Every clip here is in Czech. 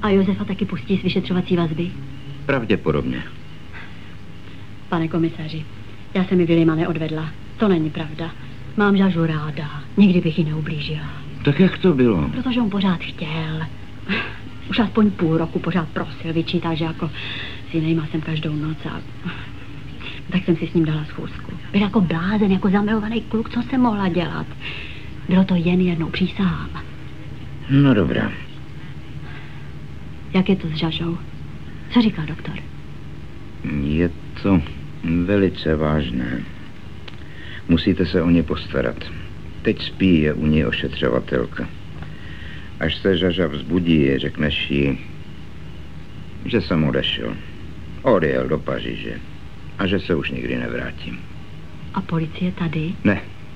A Josefa taky pustí z vyšetřovací vazby? Pravděpodobně. Pane komisaři, já se mi Vilima neodvedla. To není pravda. Mám Žažu ráda. Nikdy bych ji neublížila. Tak jak to bylo? Protože on pořád chtěl. Už aspoň půl roku pořád prosil, vyčítal, že jako s jinýma jsem každou noc a... Tak jsem si s ním dala schůzku. Byl jako blázen, jako zamilovaný kluk, co jsem mohla dělat. Bylo to jen jednou, přísahám. No dobrá. Jak je to s Žažou? Co říkal doktor? Je to velice vážné. Musíte se o ně postarat. Teď spí, je u ní ošetřovatelka. Až se Žaža vzbudí, řekneš jí, že jsem odešel. Odjel do Paříže. A že se už nikdy nevrátím. A policie tady? Ne.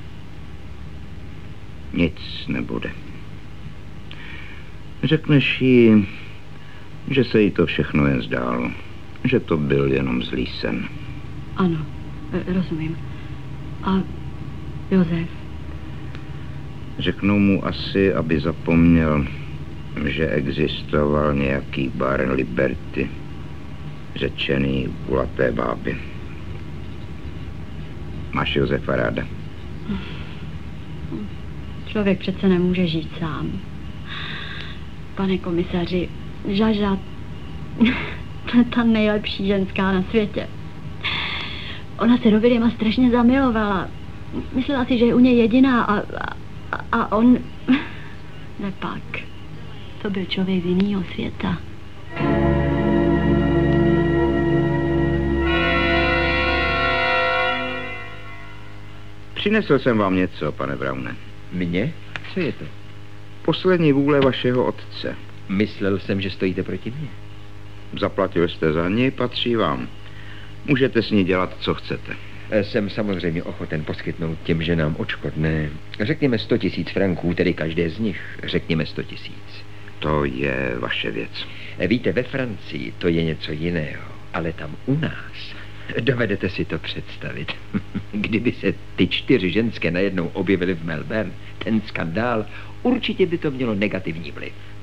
Nic nebude. Řekneš jí, že se jí to všechno jen zdálo. Že to byl jenom zlý sen. Ano, rozumím. A Josef? Řeknu mu asi, aby zapomněl, že existoval nějaký bar Liberty, řečený kulaté báby. Máš Josefa ráda? Člověk přece nemůže žít sám. Pane komisaři, Žaža, to je ta nejlepší ženská na světě. Ona se do Vilima strašně zamilovala. Myslela si, že je u něj jediná a on... Nepak. To byl člověk z jiného světa. Přinesl jsem vám něco, pane Browne. Mně? Co je to? Poslední vůle vašeho otce. Myslel jsem, že stojíte proti mně. Zaplatil jste za ní, patří vám. Můžete s ní dělat, co chcete. Jsem samozřejmě ochoten poskytnout těm ženám odškodné. Řekněme 100 000 franků, tedy každé z nich. Řekněme 100 000. To je vaše věc. Víte, ve Francii to je něco jiného, ale tam u nás... Dovedete si to představit. Kdyby se ty 4 ženské najednou objevily v Melbourne, ten skandál, určitě by to mělo negativní vliv.